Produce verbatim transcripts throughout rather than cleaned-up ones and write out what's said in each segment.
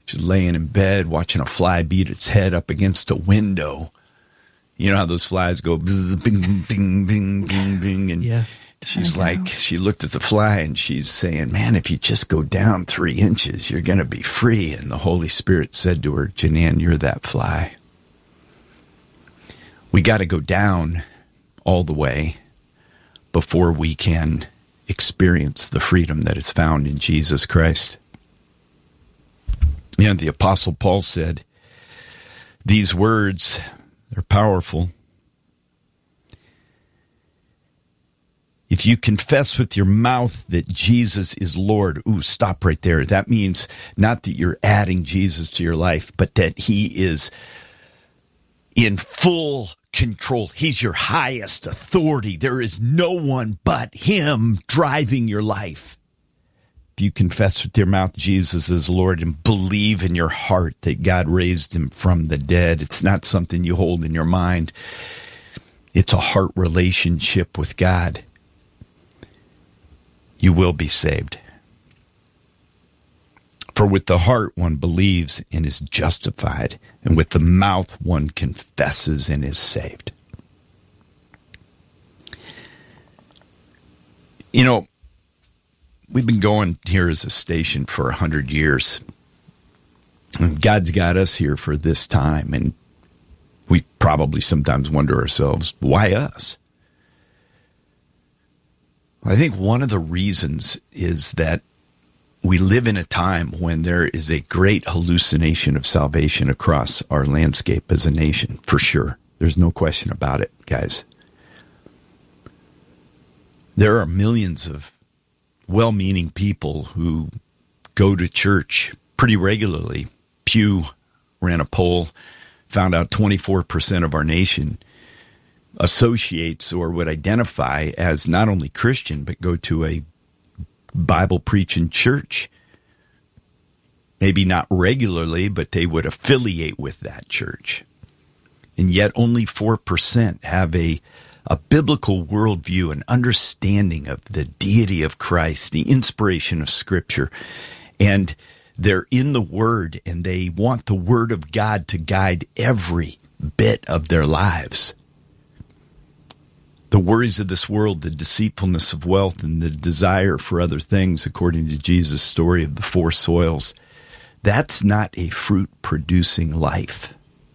She's laying in bed watching a fly beat its head up against a window. You know how those flies go bzz, bing, bing, bing, bing, bing. And yeah, she's like, she looked at the fly and she's saying, man, if you just go down three inches, you're going to be free. And the Holy Spirit said to her, Jeananne, you're that fly. We got to go down all the way before we can experience the freedom that is found in Jesus Christ. Yeah, the Apostle Paul said, these words, they're powerful. If you confess with your mouth that Jesus is Lord, ooh, stop right there. That means not that you're adding Jesus to your life, but that he is in full control. He's your highest authority. There is no one but him driving your life. If you confess with your mouth Jesus is Lord and believe in your heart that God raised him from the dead, it's not something you hold in your mind. It's a heart relationship with God. You will be saved. For with the heart one believes and is justified, and with the mouth one confesses and is saved. You know, we've been going here as a station for a hundred years. And God's got us here for this time, and we probably sometimes wonder ourselves, why us? I think one of the reasons is that we live in a time when there is a great hallucination of salvation across our landscape as a nation, for sure. There's no question about it, guys. There are millions of well-meaning people who go to church pretty regularly. Pew ran a poll, found out twenty-four percent of our nation associates or would identify as not only Christian, but go to a Bible-preaching church. Maybe not regularly, but they would affiliate with that church. And yet only four percent have a, a biblical worldview, an understanding of the deity of Christ, the inspiration of Scripture. And they're in the Word, and they want the Word of God to guide every bit of their lives. The worries of this world, the deceitfulness of wealth, and the desire for other things, according to Jesus' story of the four soils, that's not a fruit-producing life.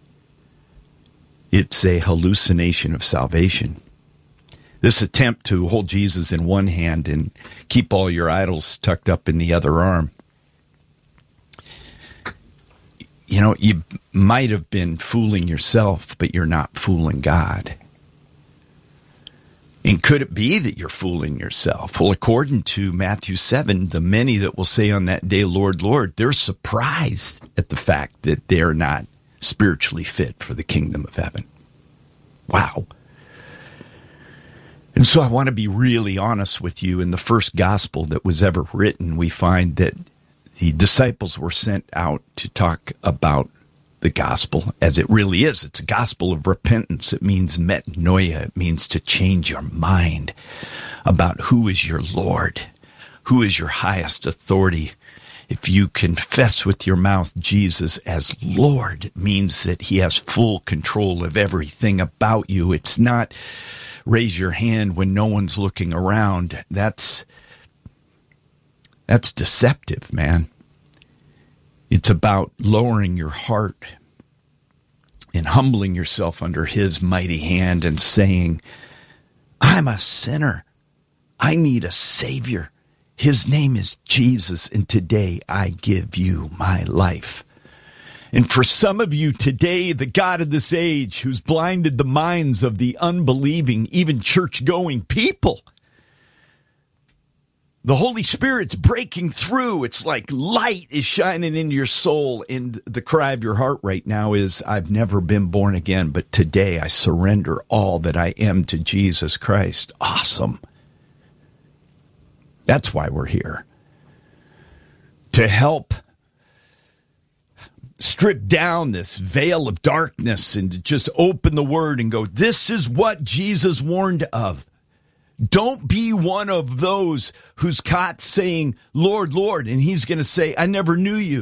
It's a hallucination of salvation. This attempt to hold Jesus in one hand and keep all your idols tucked up in the other arm, you know, you might have been fooling yourself, but you're not fooling God. And could it be that you're fooling yourself? Well, according to Matthew seven, the many that will say on that day, Lord, Lord, they're surprised at the fact that they're not spiritually fit for the kingdom of heaven. Wow. And so I want to be really honest with you. In the first gospel that was ever written, we find that the disciples were sent out to talk about the gospel as it really is. It's a gospel of repentance. It means metanoia. It means to change your mind about who is your Lord, who is your highest authority. If you confess with your mouth Jesus as Lord, it means that he has full control of everything about you. It's not raise your hand when no one's looking around. That's that's deceptive, man. It's about lowering your heart and humbling yourself under his mighty hand and saying, I'm a sinner. I need a Savior. His name is Jesus, and today I give you my life. And for some of you today, the God of this age who's blinded the minds of the unbelieving, even church-going people, the Holy Spirit's breaking through. It's like light is shining into your soul. And the cry of your heart right now is, I've never been born again, but today I surrender all that I am to Jesus Christ. Awesome. That's why we're here. To help strip down this veil of darkness and to just open the Word and go, this is what Jesus warned of. Don't be one of those who's caught saying, Lord, Lord, and he's going to say, I never knew you.